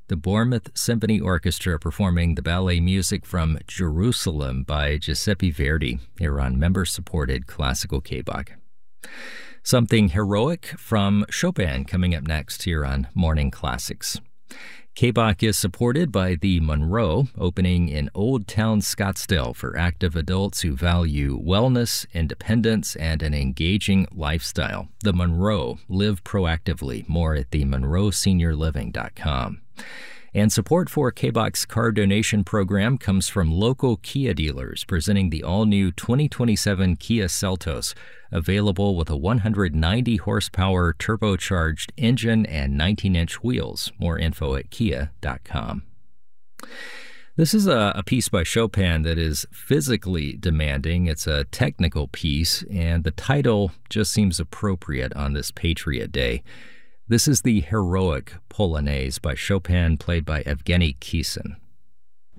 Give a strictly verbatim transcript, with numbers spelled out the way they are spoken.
the Bournemouth Symphony Orchestra performing the ballet music from Jerusalem by Giuseppe Verdi here on member-supported Classical K-Bach. Something Heroic from Chopin coming up next here on Morning Classics. K-Bach is supported by the Monroe, opening in Old Town Scottsdale for active adults who value wellness, independence, and an engaging lifestyle. The Monroe, live proactively. More at the monroe senior living dot com. And support for K-Bach's car donation program comes from local Kia dealers presenting the all-new twenty twenty-seven Kia Seltos, available with a one hundred ninety horsepower turbocharged engine and nineteen inch wheels. More info at kia dot com. This is a, a piece by Chopin that is physically demanding. It's a technical piece, and the title just seems appropriate on this Patriot Day. This is the Heroic Polonaise by Chopin, played by Evgeny Kissin.